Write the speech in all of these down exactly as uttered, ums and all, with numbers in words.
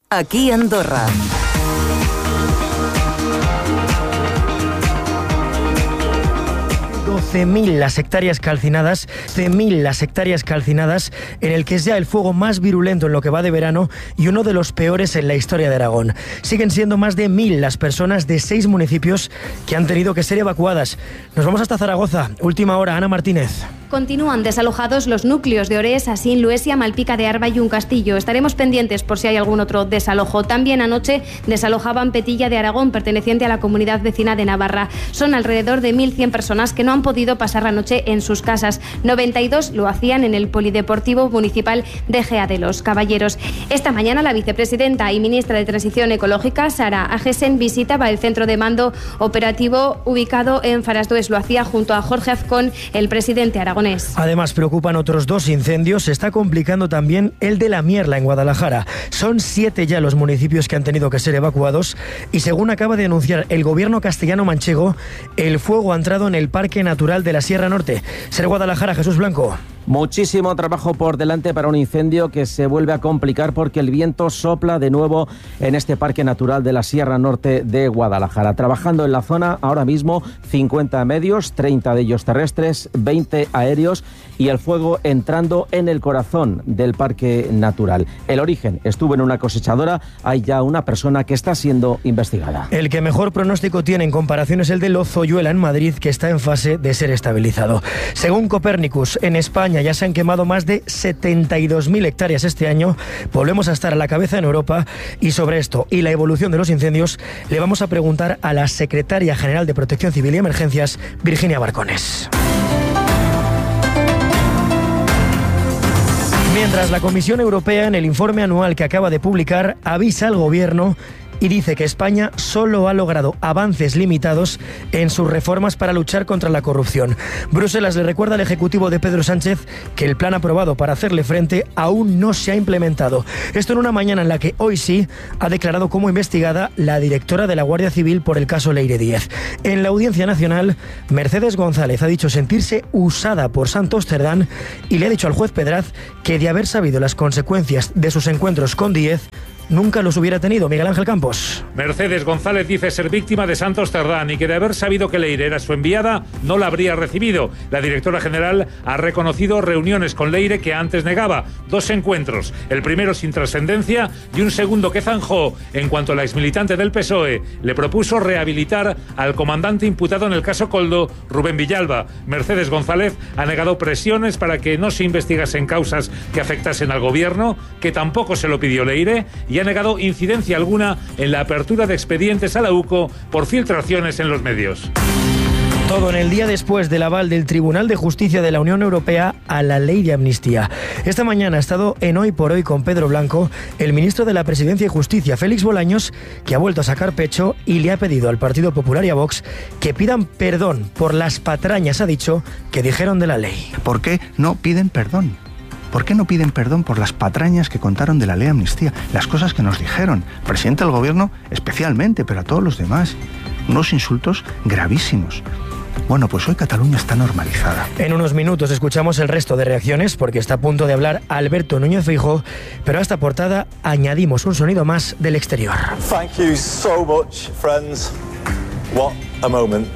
Aquí Andorra. doce mil las hectáreas calcinadas, doce mil las hectáreas calcinadas, en el que es ya el fuego más virulento en lo que va de verano y uno de los peores en la historia de Aragón. Siguen siendo más de mil las personas de seis municipios que han tenido que ser evacuadas. Nos vamos hasta Zaragoza. Última hora, Ana Martínez. Continúan desalojados los núcleos de Orés, Asín, Luesia, Malpica de Arba y Un Castillo. Estaremos pendientes por si hay algún otro desalojo. También anoche desalojaban Petilla de Aragón, perteneciente a la comunidad vecina de Navarra. Son alrededor de mil cien personas que no han podido pasar la noche en sus casas. noventa y dos lo hacían en el Polideportivo Municipal de Gea de los Caballeros. Esta mañana la vicepresidenta y ministra de Transición Ecológica, Sara Agesen, visitaba el centro de mando operativo ubicado en Farasdues. Lo hacía junto a Jorge Azcón, el presidente aragonés. Además, preocupan otros dos incendios. Se está complicando también el de La Mierla, en Guadalajara. Son siete ya los municipios que han tenido que ser evacuados y, según acaba de anunciar el gobierno castellano-manchego, el fuego ha entrado en el Parque Natural de la Sierra Norte. Ser Guadalajara, Jesús Blanco. Muchísimo trabajo por delante para un incendio que se vuelve a complicar porque el viento sopla de nuevo en este Parque Natural de la Sierra Norte de Guadalajara. Trabajando en la zona ahora mismo cincuenta medios, treinta de ellos terrestres, veinte aéreos y el fuego entrando en el corazón del Parque Natural. El origen estuvo en una cosechadora. Hay ya una persona que está siendo investigada. El que mejor pronóstico tiene en comparación es el de Lozoyuela, en Madrid, que está en fase de ser estabilizado. Según Copernicus, en España ya se han quemado más de setenta y dos mil hectáreas este año. Volvemos a estar a la cabeza en Europa y sobre esto y la evolución de los incendios le vamos a preguntar a la secretaria general de Protección Civil y Emergencias, Virginia Barcones. Mientras la Comisión Europea, en el informe anual que acaba de publicar, avisa al Gobierno y dice que España solo ha logrado avances limitados en sus reformas para luchar contra la corrupción. Bruselas le recuerda al Ejecutivo de Pedro Sánchez que el plan aprobado para hacerle frente aún no se ha implementado. Esto en una mañana en la que hoy sí ha declarado como investigada la directora de la Guardia Civil por el caso Leire Díez. En la Audiencia Nacional, Mercedes González ha dicho sentirse usada por Santos Cerdán y le ha dicho al juez Pedraz que de haber sabido las consecuencias de sus encuentros con Díez, nunca los hubiera tenido. Miguel Ángel Campos. Mercedes González dice ser víctima de Santos Cerdán y que de haber sabido que Leire era su enviada, no la habría recibido. La directora general ha reconocido reuniones con Leire que antes negaba. Dos encuentros, el primero sin trascendencia y un segundo que zanjó en cuanto la exmilitante del P S O E le propuso rehabilitar al comandante imputado en el caso Coldo, Rubén Villalba. Mercedes González ha negado presiones para que no se investigasen causas que afectasen al gobierno, que tampoco se lo pidió Leire, y ha negado incidencia alguna en la apertura de expedientes a la U C O por filtraciones en los medios. Todo en el día después del aval del Tribunal de Justicia de la Unión Europea a la ley de amnistía. Esta mañana ha estado en Hoy por Hoy con Pedro Blanco, el ministro de la Presidencia y Justicia, Félix Bolaños, que ha vuelto a sacar pecho y le ha pedido al Partido Popular y a Vox que pidan perdón por las patrañas, ha dicho, que dijeron de la ley. ¿Por qué no piden perdón? ¿Por qué no piden perdón por las patrañas que contaron de la ley de amnistía? Las cosas que nos dijeron, presidente del gobierno especialmente, pero a todos los demás. Unos insultos gravísimos. Bueno, pues hoy Cataluña está normalizada. En unos minutos escuchamos el resto de reacciones porque está a punto de hablar Alberto Núñez Feijóo, pero a esta portada añadimos un sonido más del exterior. Thank you so much, friends. What a moment.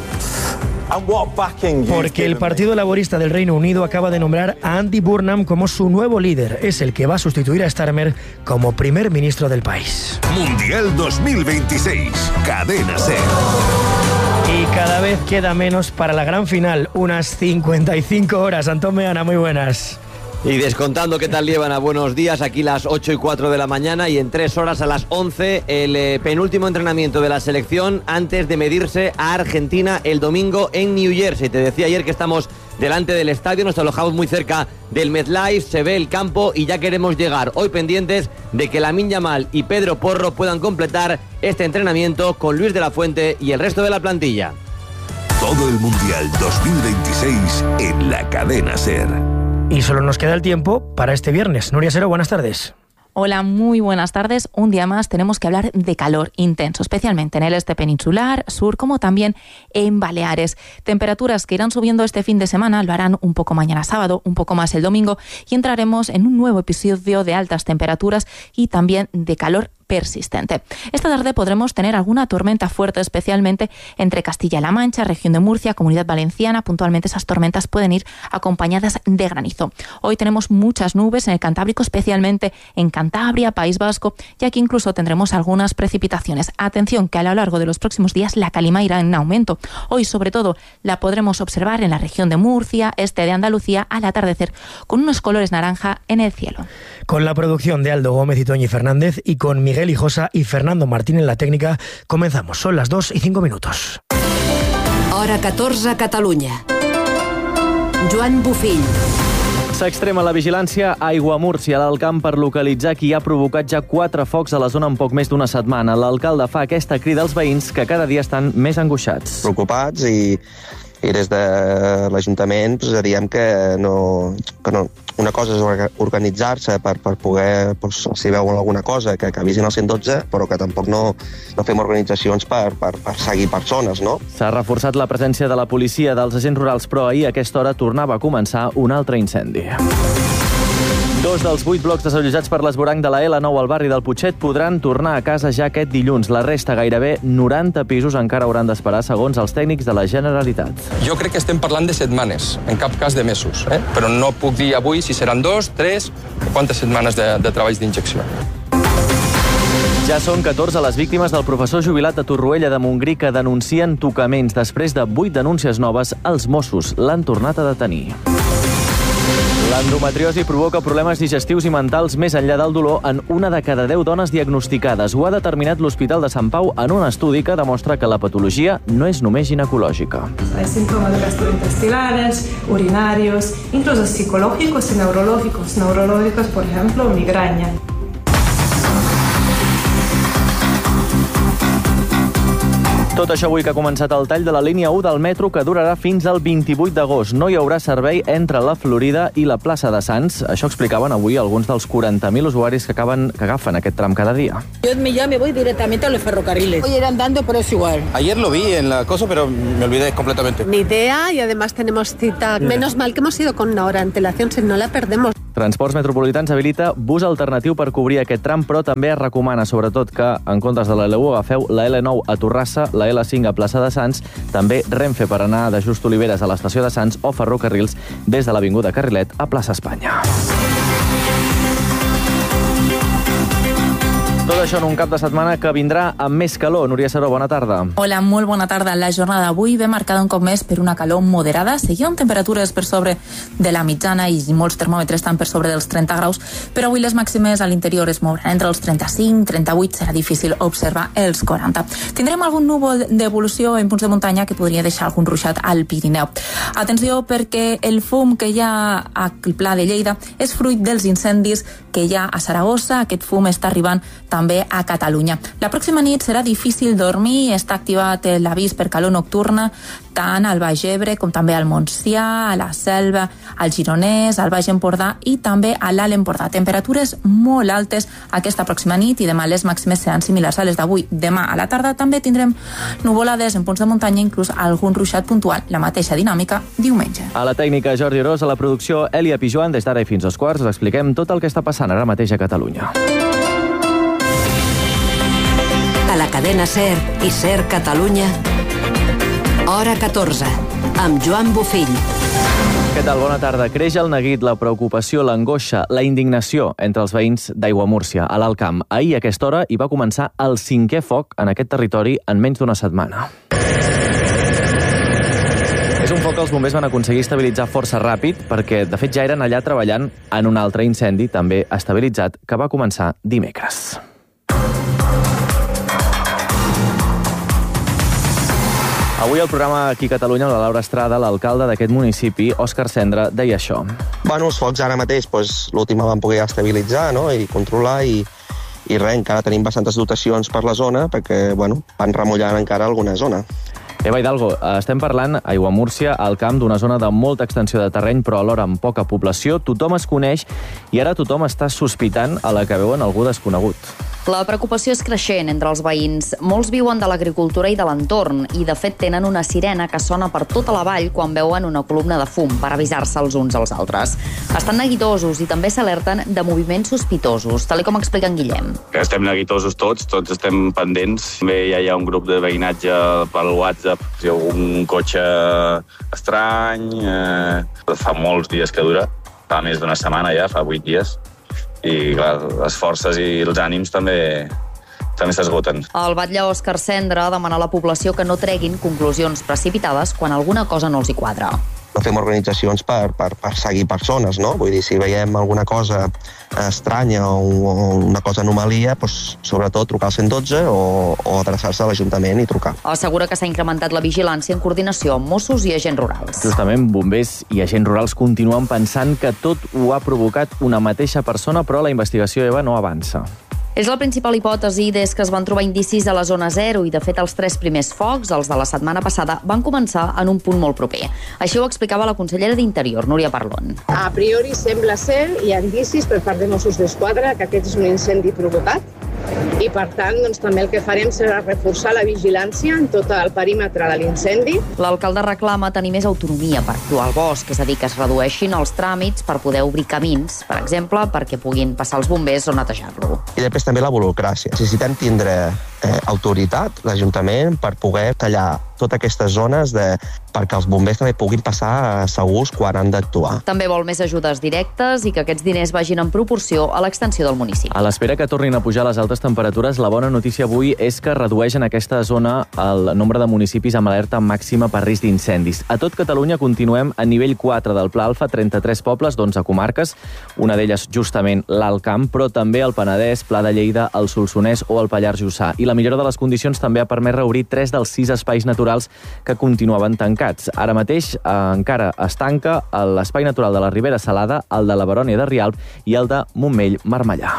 Porque el Partido Laborista del Reino Unido acaba de nombrar a Andy Burnham como su nuevo líder. Es el que va a sustituir a Starmer como primer ministro del país. Mundial dos mil veintiséis, Cadena SER. Y cada vez queda menos para la gran final, unas cincuenta y cinco horas. Antón Meana, muy buenas. Y descontando qué tal llevan a buenos días, aquí las ocho y cuatro de la mañana y en tres horas a las once el eh, penúltimo entrenamiento de la selección antes de medirse a Argentina el domingo en New Jersey. Te decía ayer que estamos delante del estadio, nos alojamos muy cerca del MetLife, se ve el campo y ya queremos llegar. Hoy pendientes de que Lamine Yamal y Pedro Porro puedan completar este entrenamiento con Luis de la Fuente y el resto de la plantilla. Todo el Mundial dos mil veintiséis en la Cadena SER. Y solo nos queda el tiempo para este viernes. Nuria Sero, buenas tardes. Hola, muy buenas tardes. Un día más tenemos que hablar de calor intenso, especialmente en el este peninsular, sur, como también en Baleares. Temperaturas que irán subiendo este fin de semana, lo harán un poco mañana sábado, un poco más el domingo, y entraremos en un nuevo episodio de altas temperaturas y también de calor persistente. Esta tarde podremos tener alguna tormenta fuerte, especialmente entre Castilla-La Mancha, región de Murcia, Comunidad Valenciana. Puntualmente esas tormentas pueden ir acompañadas de granizo. Hoy tenemos muchas nubes en el Cantábrico, especialmente en Cantabria, País Vasco, y aquí incluso tendremos algunas precipitaciones. Atención, que a lo largo de los próximos días la calima irá en aumento. Hoy, sobre todo, la podremos observar en la región de Murcia, este de Andalucía, al atardecer, con unos colores naranja en el cielo. Con la producción de Aldo Gómez y Toñi Fernández y con Miguel Hijosa y Fernando Martín en la técnica, comenzamos. Son las dos y cinco minutos. Hora catorze a Catalunya. Joan Bufill. S'extrema la vigilància a Aiguamúrcia, a l'Alt Camp, per localitzar qui ha provocat ja quatre focs a la zona en poc més d'una setmana. L'alcalde fa aquesta crida als veïns que cada dia estan més angoixats. Preocupats i, i des de l'Ajuntament pues, diem que no, que no... Una cosa és organitzar-se per, per poder, pues, si veuen alguna cosa, que, que avisin al cent i dotze, però que tampoc no, no fem organitzacions per, per, per seguir persones, no? S'ha reforçat la presència de la policia, dels agents rurals, però ahir a aquesta hora tornava a començar un altre incendi. Dos dels vuit blocs desallotjats per l'esvoranc de la L nou al barri del Putxet podran tornar a casa ja aquest dilluns. La resta, gairebé noranta pisos, encara hauran d'esperar, segons els tècnics de la Generalitat. Jo crec que estem parlant de setmanes, en cap cas de mesos, eh? Però no puc dir avui si seran dos, tres o quantes setmanes de, de treballs d'injecció. Ja són catorze les víctimes del professor jubilat de Torroella de Montgrí que denuncien tocaments. Després de vuit denúncies noves, els Mossos l'han tornat a detenir. L'endometriosi provoca problemes digestius i mentals més enllà del dolor en una de cada deu dones diagnosticades. Ho ha determinat l'Hospital de Sant Pau en un estudi que demostra que la patologia no és només ginecològica. Hay síntomas gastrointestinales, urinarios, incluso psicológicos y neurológicos. Neurológicos, por ejemplo, migraña. Tot això avui que ha començat el tall de la línia u del metro que durarà fins al vint-i-vuit d'agost. No hi haurà servei entre la Florida i la plaça de Sants. Això explicaven avui alguns dels quaranta mil usuaris que, acaben, que agafen aquest tram cada dia. Yo ya me voy directamente a los ferrocarriles. Voy a ir andando, pero es igual. Ayer lo vi en la cosa, pero me olvidé completamente. Ni idea y además tenemos cita. Menos mal que hemos ido con una hora de antelación, si no la perdemos. Transports Metropolitans habilita bus alternatiu per cobrir aquest tram, però també es recomana, sobretot, que en comptes de la L u agafeu la L nou a Torrassa, la L cinc a Plaça de Sants, també Renfe per anar de Just Oliveres a l'estació de Sants o ferrocarrils des de l'Avinguda Carrilet a Plaça Espanya. Tot això en un cap de setmana que vindrà amb més calor. Núria Seró, bona tarda. Hola, molt bona tarda. La jornada d'avui ve marcada un cop més per una calor moderada. Seguim amb temperatures per sobre de la mitjana i molts termòmetres estan per sobre dels trenta graus, però avui les màximes a l'interior es mouran entre els trenta-cinc, trenta-vuit. Serà difícil observar els quaranta. Tindrem algun núvol d'evolució en punts de muntanya que podria deixar algun ruixat al Pirineu. Atenció, perquè el fum que hi ha al Pla de Lleida és fruit dels incendis que hi ha a Saragossa. Aquest fum està arribant també a Catalunya. La pròxima nit serà difícil dormir, està activat l'avís per calor nocturna tant al Baix Ebre com també al Montsià, a la Selva, al Gironès, al Baix Empordà i també a l'Alt Empordà. Temperatures molt altes aquesta pròxima nit i demà les màximes seran similars a les d'avui. Demà a la tarda també tindrem nuvolades en punts de muntanya, inclús algun ruixat puntual. La mateixa dinàmica diumenge. A la tècnica Jordi Orós, a la producció Elia Pijuan. Des d'ara i fins als quarts us expliquem tot el que està passant ara mateix a Catalunya. A la cadena SER i SER Catalunya, hora catorze, amb Joan Bufill. Què tal? Bona tarda. Creix el neguit, la preocupació, l'angoixa, la indignació entre els veïns d'Aiguamúrcia, a l'Alt Camp. Ahir, a aquesta hora, hi va començar el cinquè foc en aquest territori en menys d'una setmana. És un foc que els bombers van aconseguir estabilitzar força ràpid perquè, de fet, ja eren allà treballant en un altre incendi, també estabilitzat, que va començar dimecres. Avui al programa aquí a Catalunya, la Laura Estrada, l'alcalde d'aquest municipi, Òscar Cendra, deia això. Bueno, els focs ara mateix, pues, l'última van poder estabilitzar, no?, i controlar, i, i res, encara tenim bastantes dotacions per la zona, perquè, bueno, van remullant encara alguna zona. Eva Hidalgo, estem parlant a Aiguamúrcia, al camp d'una zona de molta extensió de terreny, però alhora amb poca població. Tothom es coneix i ara tothom està sospitant a la que veuen algú desconegut. La preocupació és creixent entre els veïns. Molts viuen de l'agricultura i de l'entorn i, de fet, tenen una sirena que sona per tota la vall quan veuen una columna de fum per avisar-se els uns als altres. Estan neguitosos i també s'alerten de moviments sospitosos, tal com explica en Guillem. Estem neguitosos tots, tots estem pendents. També ja hi ha un grup de veïnatge pel WhatsApp. Si hi ha algun cotxe estrany... Eh... Fa molts dies que dura. Fa més d'una setmana ja, fa vuit dies. I clar, les forces i els ànims també també s'esgoten. El batlle Òscar Cendra demana a la població que no treguin conclusions precipitades quan alguna cosa no els hi quadra. No fem organitzacions per, per, per seguir persones, no? Vull dir, si veiem alguna cosa estranya o, o una cosa anomalia, doncs, sobretot trucar al cent dotze o, o adreçar-se a l'Ajuntament i trucar. Assegura que s'ha incrementat la vigilància en coordinació amb Mossos i agents rurals. Justament, bombers i agents rurals continuen pensant que tot ho ha provocat una mateixa persona, però la investigació, Eva, no avança. És la principal hipòtesi des que es van trobar indicis a la zona zero i, de fet, els tres primers focs, els de la setmana passada, van començar en un punt molt proper. Així ho explicava la consellera d'Interior, Núria Parlon. A priori sembla ser, hi ha indicis per part de Mossos d'Esquadra que aquest és un incendi provocat i, per tant, doncs, també el que farem serà reforçar la vigilància en tot el perímetre de l'incendi. L'alcalde reclama tenir més autonomia per actuar al bosc, és a dir, que es redueixin els tràmits per poder obrir camins, per exemple, perquè puguin passar els bombers o netejar-lo. I després també la burocràcia. Necessitem tindre eh, autoritat, l'Ajuntament, per poder tallar totes aquestes zones de, perquè els bombers també puguin passar segurs quan han d'actuar. També vol més ajudes directes i que aquests diners vagin en proporció a l'extensió del municipi. A l'espera que tornin a pujar les altes temperatures, la bona notícia avui és que redueix en aquesta zona el nombre de municipis amb alerta màxima per risc d'incendis. A tot Catalunya continuem a nivell quatre del Pla Alfa, trenta-tres pobles d'onze comarques, una d'elles justament l'Alt Camp, però també el Penedès, Pla de Lleida, el Solsonès o el Pallars Jussà. I la millora de les condicions també ha permès reobrir tres dels sis espais naturals que continuaven tancats. Ara mateix eh, encara es tanca l'espai natural de la Ribera Salada, el de la Barònia de Rialb i el de Montmell-Marmellà.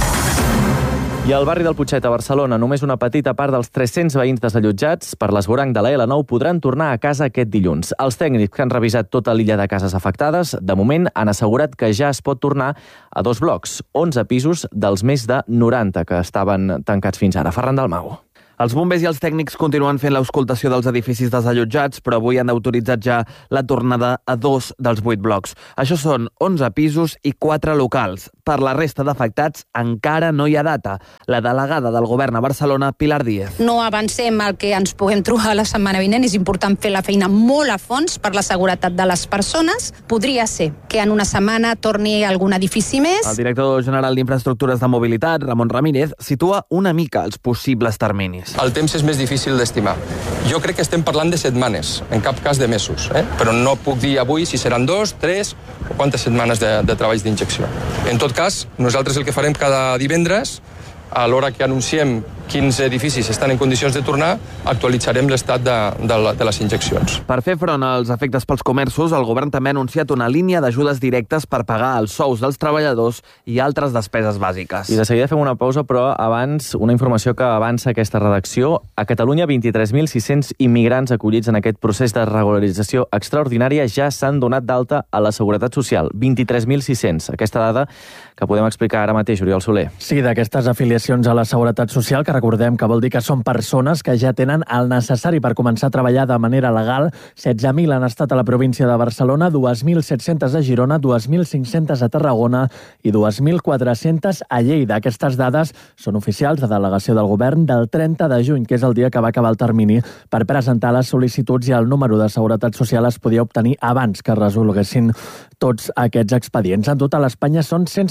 I al barri del Putxet, a Barcelona, només una petita part dels tres-cents veïns desallotjats per l'esvoranc de la L nou podran tornar a casa aquest dilluns. Els tècnics que han revisat tota l'illa de cases afectades, de moment han assegurat que ja es pot tornar a dos blocs, onze pisos dels més de noranta que estaven tancats fins ara. Ferran Dalmau. Els bombers i els tècnics continuen fent l'auscultació dels edificis desallotjats, però avui han autoritzat ja la tornada a dos dels vuit blocs. Això són onze pisos i quatre locals. Per la resta d'afectats encara no hi ha data. La delegada del govern a Barcelona, Pilar Díez. No avancem el que ens puguem trobar la setmana vinent. És important fer la feina molt a fons per la seguretat de les persones. Podria ser que en una setmana torni algun edifici més. El director general d'Infraestructures de Mobilitat, Ramon Ramírez, situa una mica els possibles terminis. El temps és més difícil d'estimar. Jo crec que estem parlant de setmanes, en cap cas de mesos, eh? Però no puc dir avui si seran dos, tres o quantes setmanes de, de treballs d'injecció. En tot cas, nosaltres el que farem cada divendres, a l'hora que anunciem quins edificis estan en condicions de tornar, actualitzarem l'estat de, de, de les injeccions. Per fer front als efectes pels comerços, el govern també ha anunciat una línia d'ajudes directes per pagar els sous dels treballadors i altres despeses bàsiques. I de seguida fem una pausa, però abans una informació que avança aquesta redacció. A Catalunya, vint-i-tres mil sis-cents immigrants acollits en aquest procés de regularització extraordinària ja s'han donat d'alta a la Seguretat Social. vint-i-tres mil sis-cents. Aquesta dada que podem explicar ara mateix, Oriol Soler. Sí, d'aquestes afiliacions a la Seguretat Social, que recordem que vol dir que són persones que ja tenen el necessari per començar a treballar de manera legal. setze mil han estat a la província de Barcelona, dos mil set-cents a Girona, dos mil cinc-cents a Tarragona i dos mil quatre-cents a Lleida. Aquestes dades són oficials de delegació del govern del trenta de juny, que és el dia que va acabar el termini per presentar les sol·licituds, i el número de Seguretat Social es podia obtenir abans que resolguessin tots aquests expedients. En total, a Espanya són cent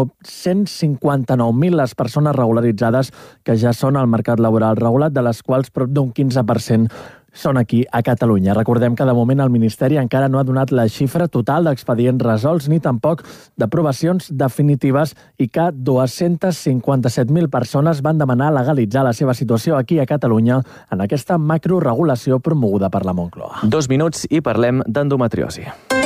cinquanta-nou mil les persones regularitzades que ja són al mercat laboral regulat, de les quals prop d'un quinze per cent són aquí a Catalunya. Recordem que de moment el Ministeri encara no ha donat la xifra total d'expedients resolts ni tampoc d'aprovacions definitives, i que dos-cents cinquanta-set mil persones van demanar legalitzar la seva situació aquí a Catalunya en aquesta macroregulació promoguda per la Moncloa. Dos minuts i parlem d'endometriosi.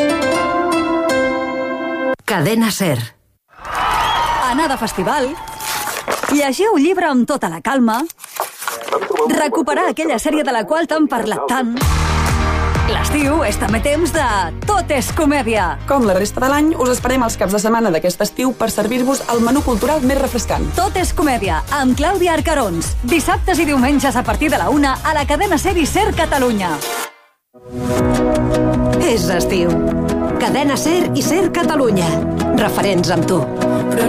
Cadena SER. Anar de festival, llegir un llibre amb tota la calma, Recuperar aquella sèrie de la qual t'han parlat tant. L'estiu és també temps de Tot és comèdia. Com la resta de l'any, us esperem els caps de setmana d'aquest estiu per servir-vos el menú cultural més refrescant. Tot és comèdia, amb Clàudia Arcarons. Dissabtes i diumenges a partir de la una a la cadena SER i SER Catalunya. És estiu. Cadena SER i SER Catalunya. Referents amb tu.